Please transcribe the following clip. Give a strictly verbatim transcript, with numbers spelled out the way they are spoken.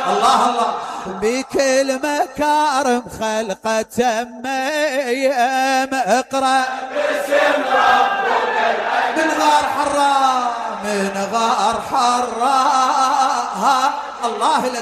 الله الله بكل مكارم خلقة تميم اقرأ باسم ربك من غار حراء من غار حراء الله لك